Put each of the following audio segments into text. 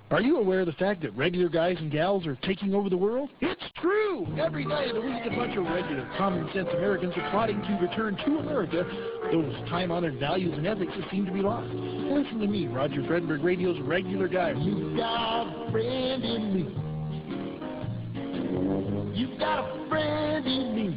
Are you aware of the fact that regular guys and gals are taking over the world? It's true! Every night of the week, a bunch of regular, common-sense Americans are plotting to return to America those time-honored values and ethics that seem to be lost. Listen to me, Roger Fredberg Radio's regular guy. You got a friend in me. You got a friend in me.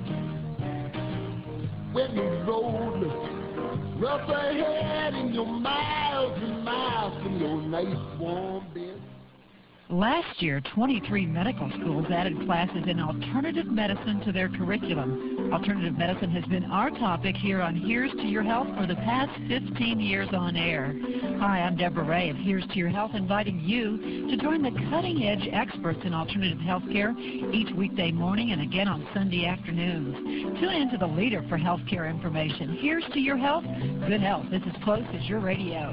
When the road looks rough ahead and you're miles and miles from your nice warm bed. Last year, 23 medical schools added classes in alternative medicine to their curriculum. Alternative medicine has been our topic here on Here's to Your Health for the past 15 years on air. Hi, I'm Deborah Ray of Here's to Your Health, inviting you to join the cutting-edge experts in alternative health care each weekday morning and again on Sunday afternoons. Tune in to the leader for health care information. Here's to Your Health. Good health is as close as your radio.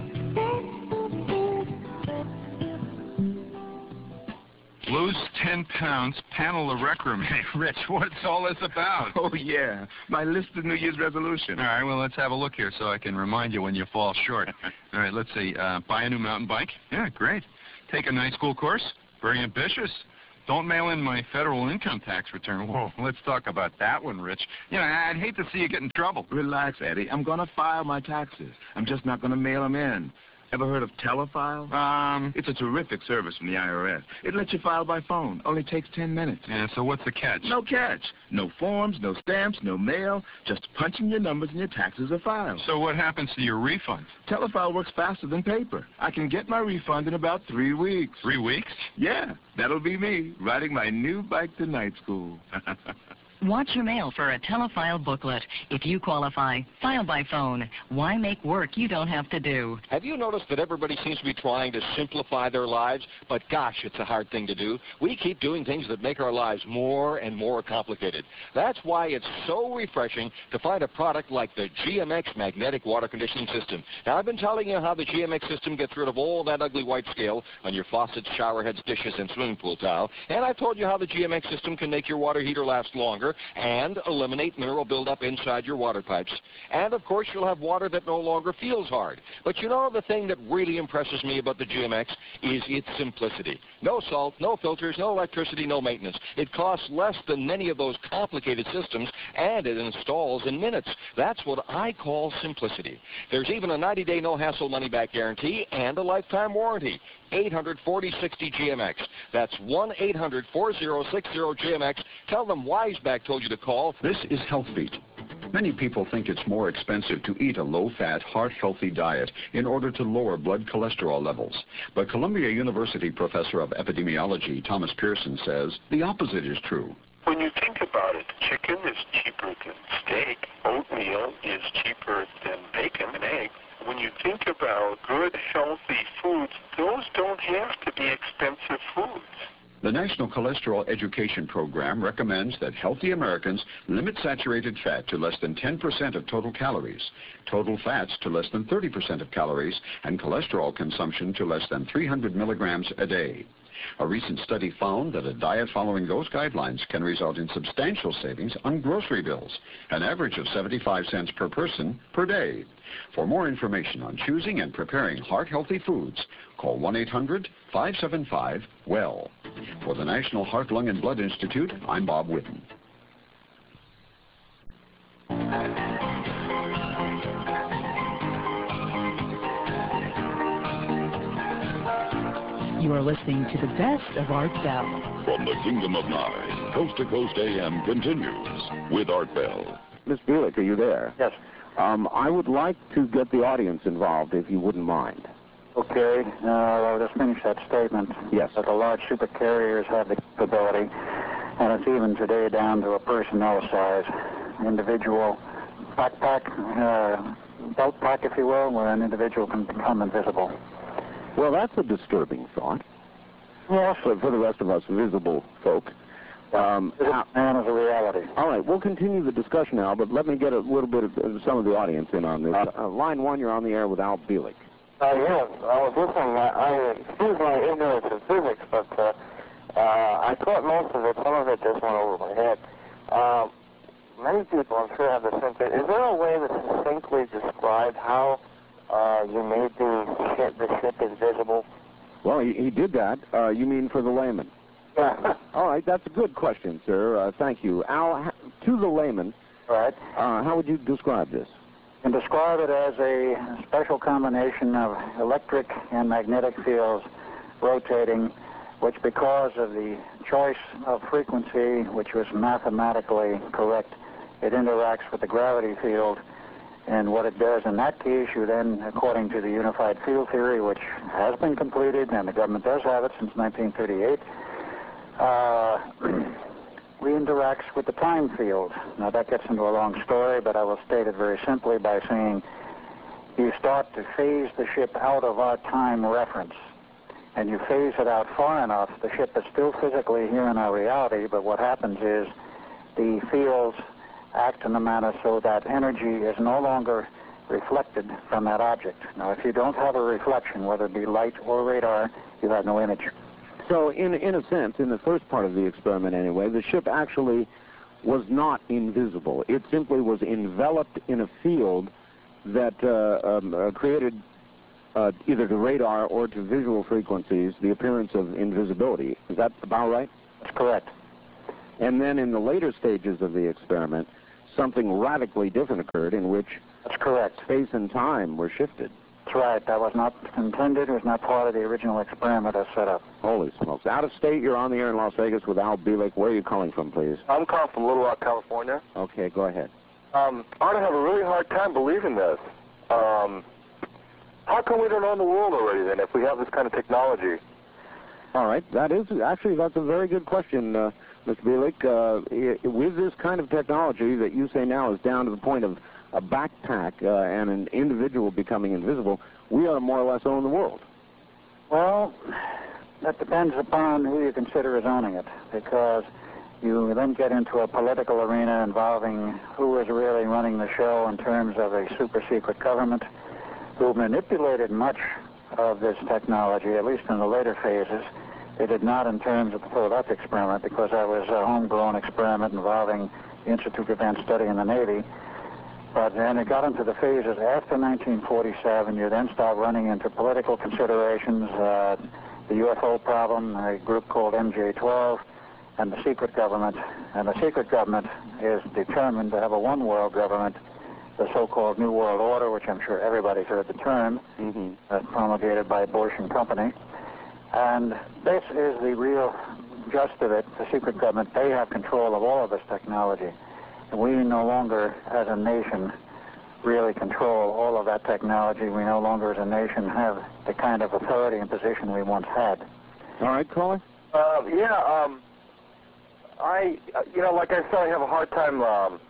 Lose 10 pounds, panylurecrum. Hey, Rich, what's all this about? Oh, yeah. My list of New Year's resolution. All right, well, let's have a look here so I can remind you when you fall short. All right, let's see. Buy a new mountain bike. Yeah, great. Take a night school course. Very ambitious. Don't mail in my federal income tax return. Whoa, let's talk about that one, Rich. You know, I'd hate to see you get in trouble. Relax, Eddie. I'm going to file my taxes. I'm just not going to mail them in. Ever heard of Telefile? It's a terrific service from the IRS. It lets you file by phone. Only takes 10 minutes. Yeah, so what's the catch? No catch. No forms, no stamps, no mail. Just punching your numbers and your taxes are filed. So what happens to your refund? Telefile works faster than paper. I can get my refund in about 3 weeks. 3 weeks? Yeah, that'll be me, riding my new bike to night school. Watch your mail for a Telefile booklet. If you qualify, file by phone. Why make work you don't have to do? Have you noticed that everybody seems to be trying to simplify their lives? But gosh, it's a hard thing to do. We keep doing things that make our lives more and more complicated. That's why it's so refreshing to find a product like the GMX Magnetic Water Conditioning System. Now, I've been telling you how the GMX system gets rid of all that ugly white scale on your faucets, shower heads, dishes, and swimming pool towel. And I've told you how the GMX system can make your water heater last longer and eliminate mineral buildup inside your water pipes. And, of course, you'll have water that no longer feels hard. But you know, the thing that really impresses me about the GMX is its simplicity. No salt, no filters, no electricity, no maintenance. It costs less than many of those complicated systems, and it installs in minutes. That's what I call simplicity. There's even a 90-day no-hassle money-back guarantee and a lifetime warranty. 800-4060-GMX. That's 1-800-4060-GMX. Tell them Wiseback told you to call. This is HealthBeat. Many people think it's more expensive to eat a low-fat, heart-healthy diet in order to lower blood cholesterol levels. But Columbia University professor of epidemiology, Thomas Pearson, says the opposite is true. When you think about it, chicken is cheaper than steak. Oatmeal is cheaper than bacon and eggs. When you think about good, healthy foods, those don't have to be expensive foods. The National Cholesterol Education Program recommends that healthy Americans limit saturated fat to less than 10% of total calories, total fats to less than 30% of calories, and cholesterol consumption to less than 300 milligrams a day. A recent study found that a diet following those guidelines can result in substantial savings on grocery bills, an average of 75 cents per person per day. For more information on choosing and preparing heart-healthy foods, call 1-800-575-WELL. For the National Heart, Lung, and Blood Institute, I'm Bob Whitten. You are listening to the best of Art Bell. From the Kingdom of Nye, Coast to Coast AM continues with Art Bell. Miss Bielik, are you there? Yes. I would like to get the audience involved, if you wouldn't mind. Okay. I'll just finish that statement. Yes. That the large supercarriers have the capability, and it's even today down to a personnel size, individual backpack, belt pack, if you will, where an individual can become invisible. Well, that's a disturbing thought. Yes. For the rest of us visible folk. Man is a reality. All right, we'll continue the discussion now, but let me get a little bit of some of the audience in on this. Line 1, you're on the air with Al Bielik. Yes, I was listening. Excuse my ignorance of physics, but I caught most of it. Some of it just went over my head. Many people, I'm sure, have the same thing. Is there a way to succinctly describe how you made the ship invisible? Well, he did that. You mean for the layman? Yeah. All right, that's a good question, sir. Thank you. Al, to the layman, Right. How would you describe this? And describe it as a special combination of electric and magnetic fields rotating, which because of the choice of frequency, which was mathematically correct, it interacts with the gravity field. And what it does in that case, you then, according to the unified field theory, which has been completed, and the government does have it since 1938, re-interacts with the time field. Now that gets into a long story, but I will state it very simply by saying you start to phase the ship out of our time reference. And you phase it out far enough, the ship is still physically here in our reality, but what happens is the fields act in a manner so that energy is no longer reflected from that object. Now, if you don't have a reflection, whether it be light or radar, you have no image. So, in a sense, in the first part of the experiment anyway, the ship actually was not invisible. It simply was enveloped in a field that created either to radar or to visual frequencies the appearance of invisibility. Is that about right? That's correct. And then in the later stages of the experiment, something radically different occurred in which That's correct. Space and time were shifted. That's right. That was not intended. It was not part of the original experiment as set up. Holy smokes. Out of state, you're on the air in Las Vegas with Al Bielek. Where are you calling from, please? I'm calling from Little Rock, California. Okay, go ahead. I have a really hard time believing this. How come we don't own the world already then if we have this kind of technology? All right. That's a very good question, Mr. Bielek. With this kind of technology that you say now is down to the point of a backpack and an individual becoming invisible, we ought to more or less own the world. Well, that depends upon who you consider as owning it, because you then get into a political arena involving who is really running the show in terms of a super-secret government who manipulated much of this technology, at least in the later phases. They did not in terms of the Philadelphia experiment, because that was a homegrown experiment involving the Institute of Advanced Study in the Navy. But then it got into the phases after 1947. You then start running into political considerations, the UFO problem, a group called MJ-12, and the secret government. And the secret government is determined to have a one-world government, the so-called New World Order, which I'm sure everybody's heard the term, promulgated by Bush and company. And this is the real gist of it. The secret government, they have control of all of this technology. And we no longer, as a nation, really control all of that technology. We no longer, as a nation, have the kind of authority and position we once had. All right, caller? Like I said, I have a hard time,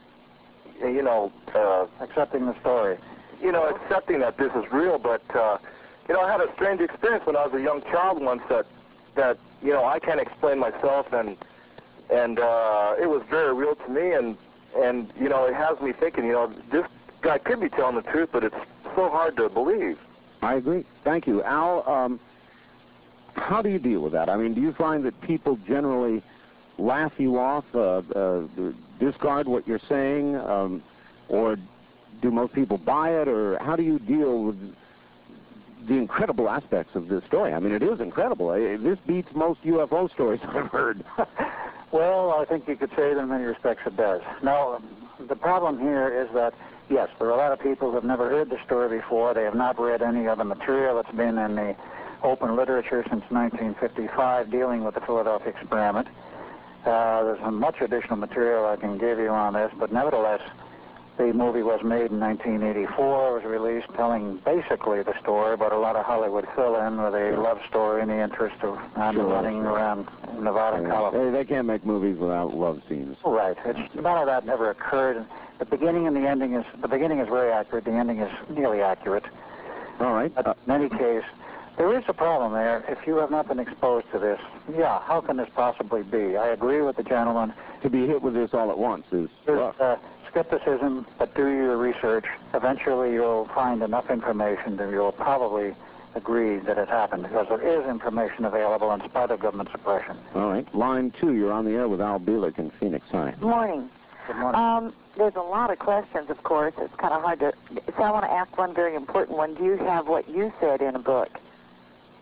accepting the story. Accepting that this is real, but, I had a strange experience when I was a young child once that I can't explain myself, and it was very real to me, and it has me thinking, this guy could be telling the truth, but it's so hard to believe. I agree. Thank you. Al, how do you deal with that? I mean, do you find that people generally laugh you off, discard what you're saying, or do most people buy it, or how do you deal with the incredible aspects of this story? I mean, it is incredible. This beats most UFO stories I've heard. Well, I think you could say that in many respects it does. Now, the problem here is that, yes, there are a lot of people who have never heard the story before. They have not read any of the material that's been in the open literature since 1955 dealing with the Philadelphia experiment. There's much additional material I can give you on this, but nevertheless, the movie was made in 1984, was released telling basically the story, but a lot of Hollywood fill-in with a love story in the interest of running around Nevada and California. They can't make movies without love scenes. Right. None of that never occurred. The beginning and the ending is very accurate. The ending is nearly accurate. All right. But in any case, there is a problem there. If you have not been exposed to this, how can this possibly be? I agree with the gentleman. To be hit with this all at once is rough. Skepticism, but do your research. Eventually you'll find enough information that you'll probably agree that it happened, because there is information available in spite of government suppression. All right. Line 2, you're on the air with Al Bielek in Phoenix. Hi. Good morning. Good morning. There's a lot of questions, of course. It's kind of hard to... So I want to ask one very important one. Do you have what you said in a book?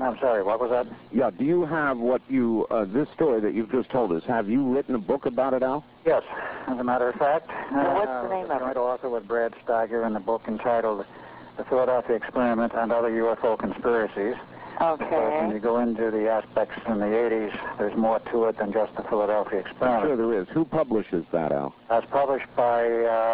I'm sorry, what was that? Yeah, do you have what you, this story that you've just told us, have you written a book about it, Al? Yes, as a matter of fact. What's the name of it? Joint author with Brad Steiger in the book entitled The Philadelphia Experiment and Other UFO Conspiracies. Okay. Because when you go into the aspects in the 80s, there's more to it than just the Philadelphia Experiment. Sure there is. Who publishes that, Al? That's published by,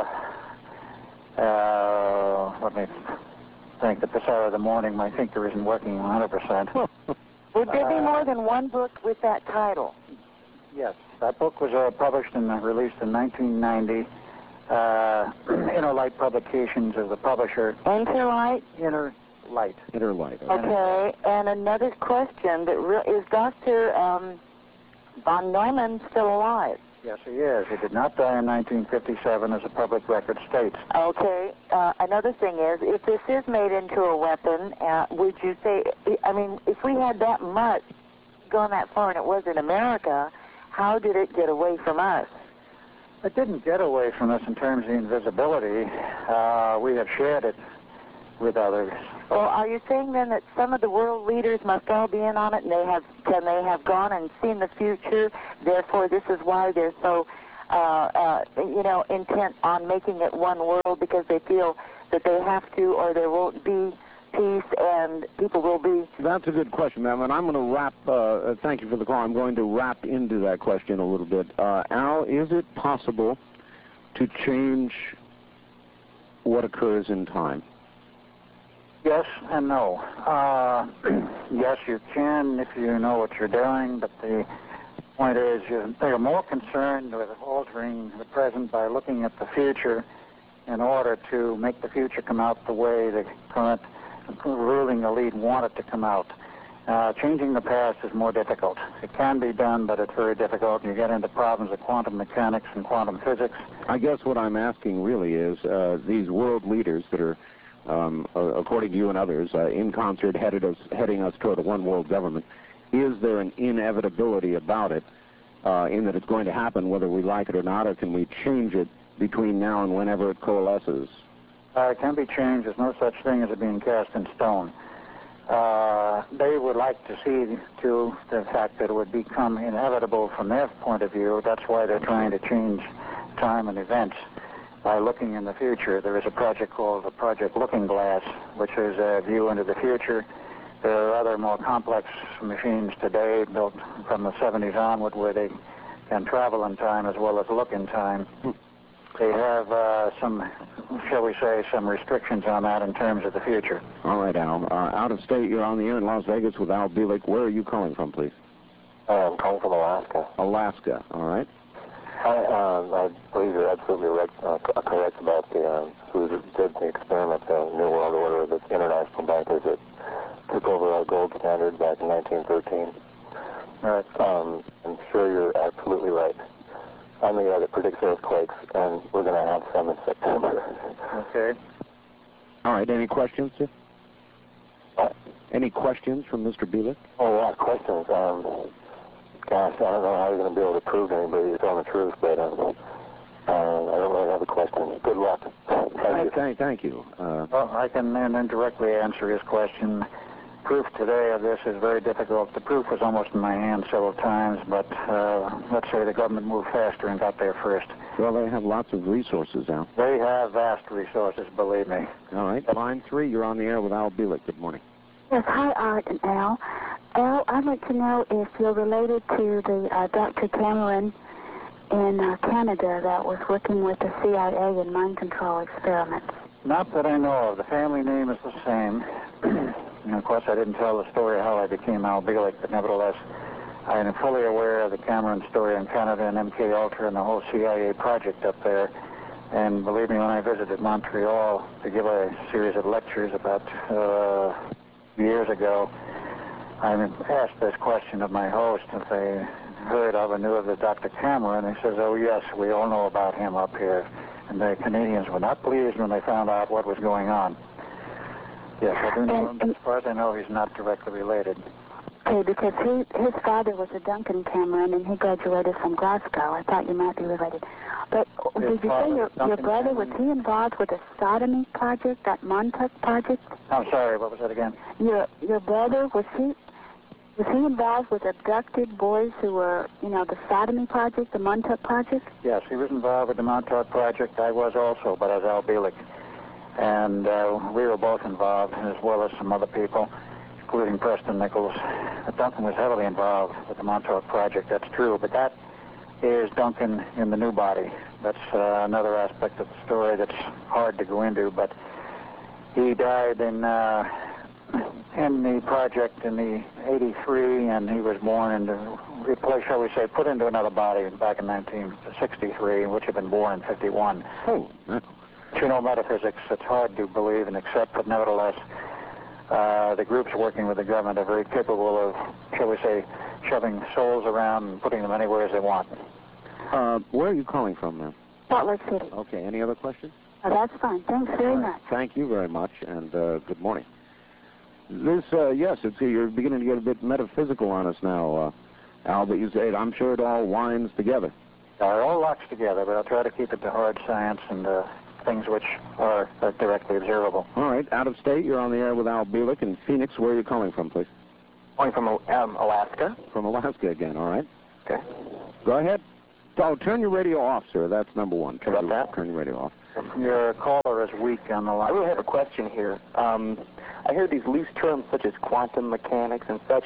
let me think, at this hour of the morning. My thinker isn't working 100%. Would there be more than one book with that title? Yes. That book was published and released in 1990. Interlight Publications is the publisher. Interlight? Interlight. Interlight. Okay. And another question, is Dr. von Neumann still alive? Yes, he is. He did not die in 1957, as the public record states. Okay. Another thing is, if this is made into a weapon, would you say, I mean, if we had that much gone that far and it was in America, how did it get away from us? It didn't get away from us in terms of the invisibility. We have shared it with others. Well, are you saying then that some of the world leaders must all be in on it, and can they have gone and seen the future? Therefore, this is why they're so, intent on making it one world, because they feel that they have to, or there won't be peace, and people will be. That's a good question, ma'am, and I'm going to wrap. Thank you for the call. I'm going to wrap into that question a little bit. Al, is it possible to change what occurs in time? Yes and no. Yes, you can if you know what you're doing, but the point is they're more concerned with altering the present by looking at the future in order to make the future come out the way the current ruling elite want it to come out. Changing the past is more difficult. It can be done, but it's very difficult. You get into problems of quantum mechanics and quantum physics. I guess what I'm asking really is these world leaders that are, according to you and others, in concert heading us toward a one-world government, is there an inevitability about it in that it's going to happen whether we like it or not, or can we change it between now and whenever it coalesces? It can be changed. There's no such thing as it being cast in stone. They would like to see to the fact that it would become inevitable from their point of view. That's why they're trying to change time and events by looking in the future. There is a project called the Project Looking Glass, which is a view into the future. There are other more complex machines today built from the 70s onward where they can travel in time as well as look in time. They have some, shall we say, some restrictions on that in terms of the future. All right, Al. Out of state, you're on the air in Las Vegas with Al Bielek. Where are you calling from, please? I'm calling from Alaska. Alaska, all right. I believe you're absolutely right, correct about the who did the experiment, the New World Order, the international bankers that took over our gold standard back in 1913. Right. I'm sure you're absolutely right. I'm the guy that predicts earthquakes, and we're going to have some in September. Okay. All right, any questions, sir? What? Any questions from Mr. Bielek? Oh, yeah, questions. Gosh, I don't know how you're going to be able to prove to anybody you're telling the truth, but I don't really have a question. Good luck. Thank you. Well, I can then indirectly answer his question. Proof today of this is very difficult. The proof was almost in my hand several times, but let's say the government moved faster and got there first. Well, they have lots of resources, Al. They have vast resources, believe me. All right, line 3, you're on the air with Al Bielek. Good morning. Yes, hi, Art and Al. Al, I'd like to know if you're related to the Dr. Cameron in Canada that was working with the CIA in mind control experiments. Not that I know of. The family name is the same. And of course, I didn't tell the story how I became Al Bielek, but nevertheless, I am fully aware of the Cameron story in Canada and MK Ultra and the whole CIA project up there. And believe me, when I visited Montreal to give a series of lectures about years ago, I asked this question of my host if they heard of or knew of the Dr. Cameron. He says, oh, yes, we all know about him up here. And the Canadians were not pleased when they found out what was going on. Yes, I do know him, but as far as I know, he's not directly related. Okay, because his father was a Duncan Cameron, and he graduated from Glasgow. I thought you might be related. But did you say your brother, was he involved with the sodomy project, that Montauk project? I'm sorry, what was that again? Your brother, was he involved with abducted boys who were, the sodomy project, the Montauk project? Yes, he was involved with the Montauk project. I was also, but as Al Bielek. And we were both involved, as well as some other people, including Preston Nichols. Duncan was heavily involved with the Montauk project, that's true, but that is Duncan in the new body. That's another aspect of the story that's hard to go into, but he died in the project in the 83, and he was born into, replaced, shall we say, put into another body back in 1963, which had been born in 51. Oh, Metaphysics, it's hard to believe and accept, but nevertheless, the groups working with the government are very capable of, shall we say, shoving souls around and putting them anywhere as they want. Where are you calling from, ma'am? Salt Lake City. Okay, any other questions? That's fine. Thanks very much. Thank you very much, and good morning. This, yes, you're beginning to get a bit metaphysical on us now, Al, but you say, I'm sure it all winds together. It all locks together, but I'll try to keep it to hard science and things which are directly observable. All right, out of state, you're on the air with Al Bielek in Phoenix. Where are you calling from, please? Calling from Alaska. From Alaska again, all right. Okay. Go ahead. Oh, turn your radio off, sir. That's number one. Turn your radio off. Your caller is weak on the line. I really have a question here. I hear these loose terms such as quantum mechanics and such,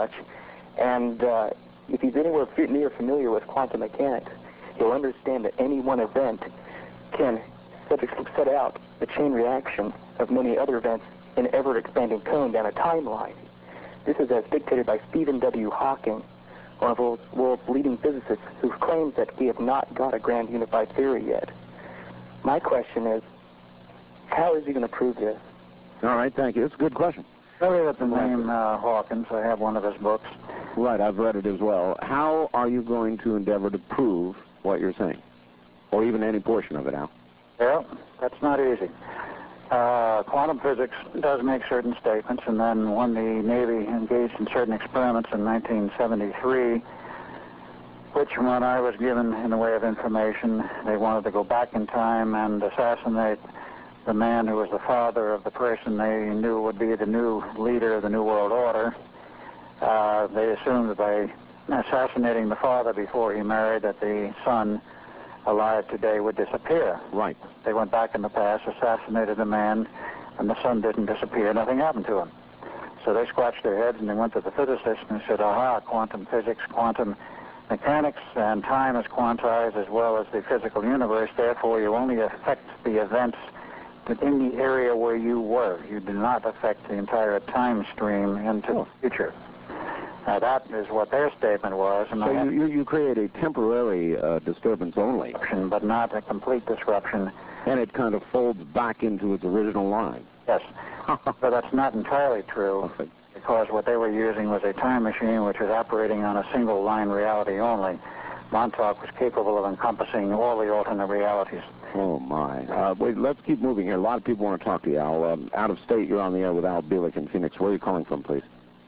and if he's anywhere near familiar with quantum mechanics, he'll understand that any one event can set out the chain reaction of many other events in an ever-expanding cone down a timeline. This is as dictated by Stephen W. Hawking, one of the world's leading physicists, who claims that we have not got a grand unified theory yet. My question is, how is he going to prove this? All right, thank you. It's a good question. Familiar with the name Hawkins. I have one of his books. Right, I've read it as well. How are you going to endeavor to prove what you're saying? Or even any portion of it, Al? Well, that's not easy. Quantum physics does make certain statements, and then when the Navy engaged in certain experiments in 1973, which when I was given in the way of information, they wanted to go back in time and assassinate the man who was the father of the person they knew would be the new leader of the New World Order. They assumed that by assassinating the father before he married, that the son, alive today, would disappear. Right. They went back in the past, assassinated the man, and the son didn't disappear. Nothing happened to him. So they scratched their heads and they went to the physicists and said, aha, quantum physics, quantum mechanics, and time is quantized as well as the physical universe. Therefore, you only affect the events within the area where you were. You do not affect the entire time stream into the future. Now, that is what their statement was. And so you create a temporary disturbance only. But not a complete disruption. And it kind of folds back into its original line. Yes. But that's not entirely true, because what they were using was a time machine which was operating on a single line reality only. Montauk was capable of encompassing all the alternate realities. Oh, my. Wait, let's keep moving here. A lot of people want to talk to you, Al. Out of state, you're on the air with Al Bielek in Phoenix. Where are you calling from, please?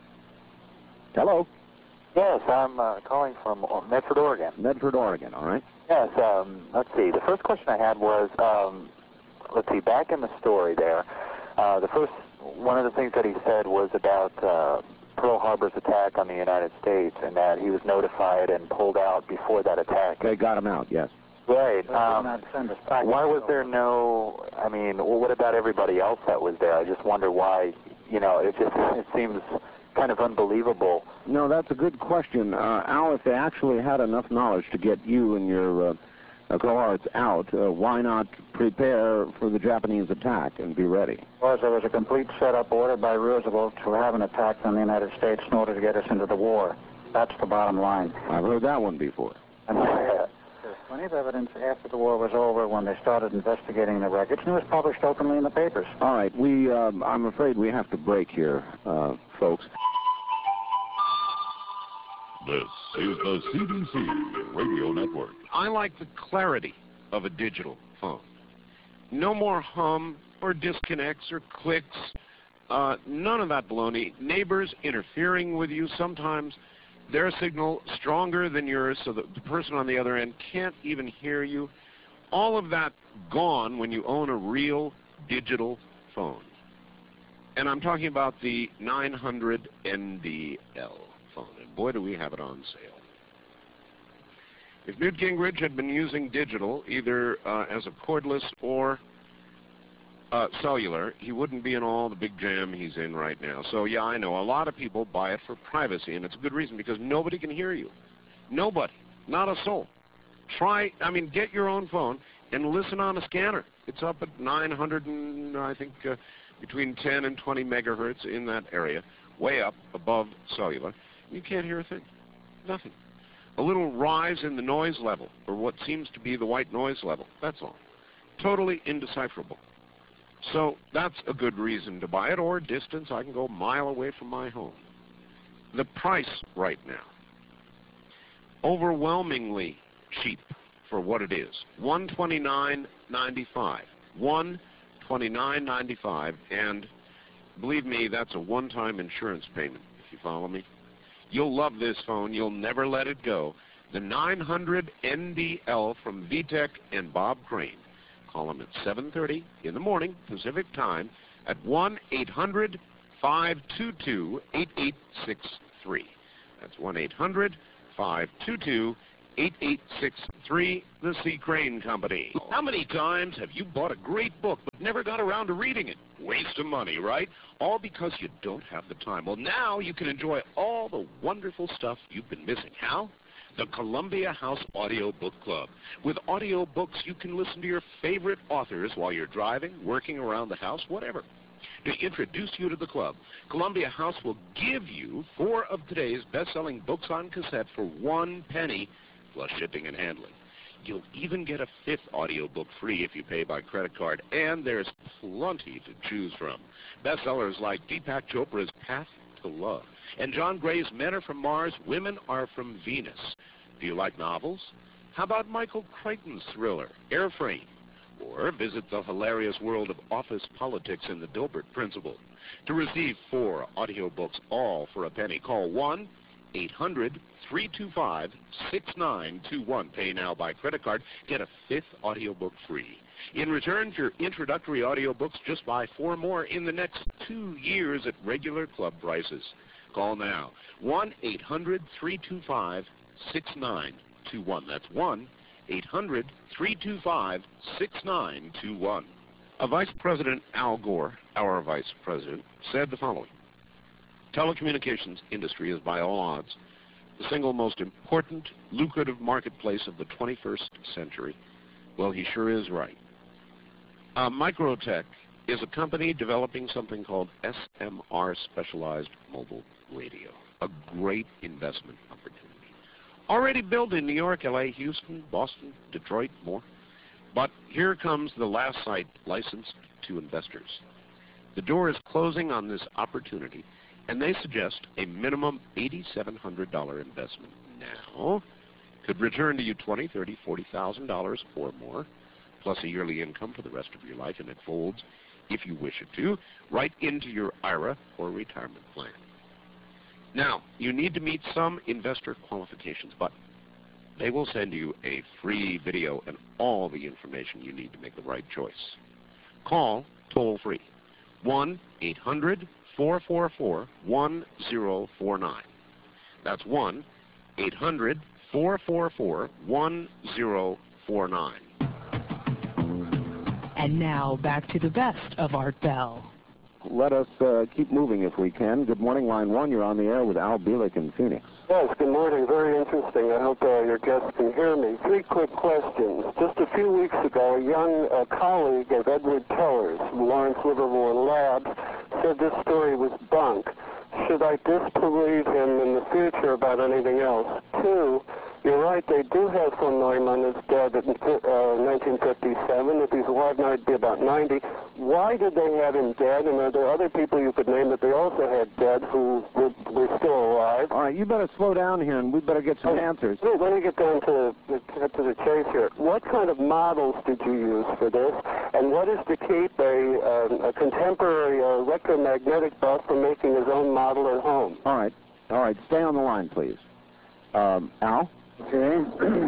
Hello? Yes, I'm calling from Medford, Oregon. Medford, Oregon, all right. Yes, let's see. The first question I had was, let's see, back in the story there, one of the things that he said was about Pearl Harbor's attack on the United States, and that he was notified and pulled out before that attack. They got him out, yes. Right. Why was there no, I mean, well, what about everybody else that was there? I just wonder why, it seems kind of unbelievable. No, that's a good question. Al, if they actually had enough knowledge to get you and your cohorts out, why not prepare for the Japanese attack and be ready? Because there was a complete setup ordered by Roosevelt to have an attack on the United States in order to get us into the war. That's the bottom line. I've heard that one before. And there's plenty of evidence after the war was over when they started investigating the wreckage, and it was published openly in the papers. All right, I'm afraid we have to break here, folks. This is the CBC Radio Network. I like the clarity of a digital phone. No more hum or disconnects or clicks. None of that baloney. Neighbors interfering with you. Sometimes their signal stronger than yours so that the person on the other end can't even hear you. All of that gone when you own a real digital phone. And I'm talking about the 900 NDL phone. And boy, do we have it on sale. If Newt Gingrich had been using digital, either as a cordless or cellular, he wouldn't be in all the big jam he's in right now. So, yeah, I know. A lot of people buy it for privacy, and it's a good reason, because nobody can hear you. Nobody. Not a soul. Get your own phone and listen on a scanner. It's up at 900 and, I think, between 10 and 20 megahertz in that area, way up above cellular. You can't hear a thing. Nothing. A little rise in the noise level, or what seems to be the white noise level. That's all. Totally indecipherable. So that's a good reason to buy it, or distance. I can go a mile away from my home. The price right now, overwhelmingly cheap for what it is. $129.95. $129.95, and believe me, that's a one-time insurance payment, if you follow me. You'll love this phone. You'll never let it go. The 900 NDL from VTech and Bob Crane. Call them at 7:30 in the morning, Pacific time, at 1-800-522-8863. That's 1-800-522-8863, the C. Crane Company. How many times have you bought a great book but never got around to reading it? Waste of money, right? All because you don't have the time. Well, now you can enjoy all the wonderful stuff you've been missing. How? The Columbia House Audio Book Club. With audio books, you can listen to your favorite authors while you're driving, working around the house, whatever. To introduce you to the club, Columbia House will give you 4 of today's best-selling books on cassette for 1 penny, plus shipping and handling. You'll even get a 5th audiobook free if you pay by credit card, and there's plenty to choose from. Bestsellers like Deepak Chopra's Path to Love, and John Gray's Men Are From Mars, Women Are From Venus. Do you like novels? How about Michael Crichton's thriller, Airframe? Or visit the hilarious world of office politics in The Dilbert Principle. To receive 4 audiobooks, all for a penny, call 1-800-325-6921. Pay now by credit card. Get a 5th audiobook free. In return for introductory audiobooks, just buy 4 more in the next 2 years at regular club prices. Call now. 1-800-325-6921. That's 1-800-325-6921. Vice President Al Gore, our Vice President, said the following: telecommunications industry is by all odds the single most important, lucrative marketplace of the 21st century. Well, he sure is right. Microtech is a company developing something called SMR, Specialized Mobile Radio. A great investment opportunity. Already built in New York, LA, Houston, Boston, Detroit, more. But here comes the last site licensed to investors. The door is closing on this opportunity, and they suggest a minimum $8,700 investment now could return to you $20,000, $30,000, $40,000 or more, plus a yearly income for the rest of your life, and it folds, if you wish it to, right into your IRA or retirement plan. Now, you need to meet some investor qualifications, but they will send you a free video and all the information you need to make the right choice. Call toll-free, 1-800-444-1049. That's 1-800-444-1049. And now, back to the best of Art Bell. Let us keep moving if we can. Good morning, line 1. You're on the air with Al Bielek in Phoenix. Yes, good morning. Very interesting. I hope your guests can hear me. 3 quick questions. Just a few weeks ago, a young colleague of Edward Teller's, Lawrence Livermore Labs, said this story was bunk. Should I disbelieve him in the future about anything else? 2, you're right, they do have von Neumann as dead in 1957. If he's alive now, he'd be about 90. Why did they have him dead? And are there other people you could name that they also had dead who were still alive? All right, you better slow down here, and we better get some answers. Let me get down to the chase here. What kind of models did you use for this? And what is to keep a contemporary electromagnetic buff from making his own model at home? All right. Stay on the line, please. Al? Okay.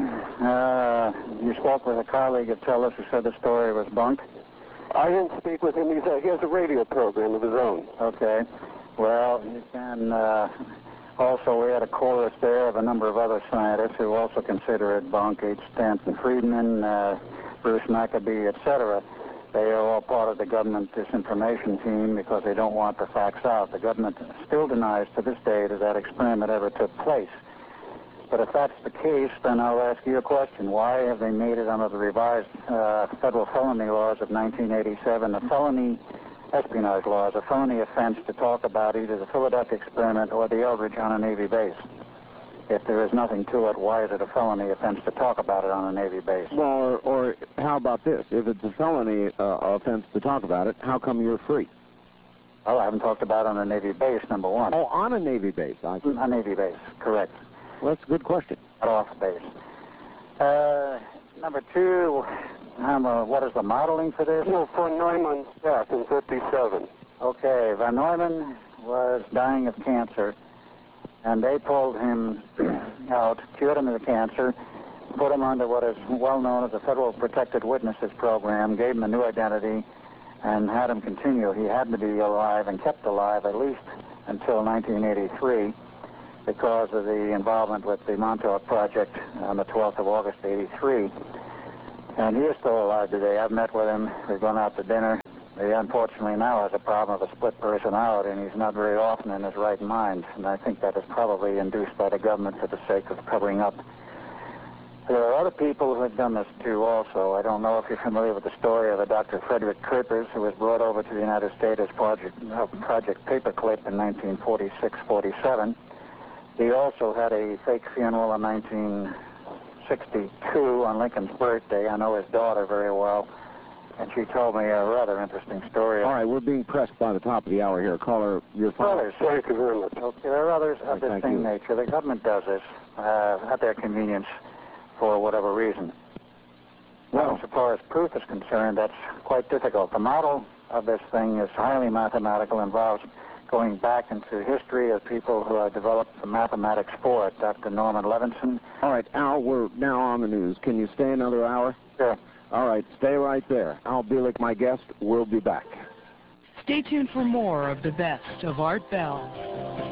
You spoke with a colleague at TELUS who said the story was bunk? I didn't speak with him. He has a radio program of his own. Okay. Well, you can... Also, we had a chorus there of a number of other scientists who also consider it bunk. H. Stanton Friedman, Bruce Maccabee, etc. They are all part of the government disinformation team because they don't want the facts out. The government still denies to this day that experiment ever took place. But if that's the case, then I'll ask you a question. Why have they made it under the revised federal felony laws of 1987, the felony espionage laws, a felony offense to talk about either the Philadelphia experiment or the Eldridge on a Navy base? If there is nothing to it, why is it a felony offense to talk about it on a Navy base? Well, or how about this? If it's a felony offense to talk about it, how come you're free? Well, I haven't talked about it on a Navy base, number one. Oh, on a Navy base. On a Navy base, correct. Well, that's a good question. Not off base. Number two, what is the modeling for this? No, for Neumann's death in 57. Okay, Von Neumann was dying of cancer, and they pulled him out, cured him of the cancer, put him under what is well known as the Federal Protected Witnesses Program, gave him a new identity, and had him continue. He had to be alive and kept alive at least until 1983 because of the involvement with the Montauk Project on the 12th of August, 83. And he is still alive today. I've met with him. We've gone out to dinner. He unfortunately now has a problem of a split personality, and he's not very often in his right mind. And I think that is probably induced by the government for the sake of covering up. There are other people who have done this too also. I don't know if you're familiar with the story of a Dr. Frederick Kuipers, who was brought over to the United States as Project Paperclip in 1946-47. He also had a fake funeral in 1962 on Lincoln's birthday. I know his daughter very well, and she told me a rather interesting story. All right, we're being pressed by the top of the hour here. Caller, your phone. Others. Thank you very much. Okay, there are others of the same nature. The government does this at their convenience for whatever reason. Well, so far as proof is concerned, that's quite difficult. The model of this thing is highly mathematical, involves going back into history of people who have developed the mathematics for it. Dr. Norman Levinson. All right, Al, we're now on the news. Can you stay another hour? Sure. All right, stay right there. Al Bielek, my guest. We'll be back. Stay tuned for more of the best of Art Bell.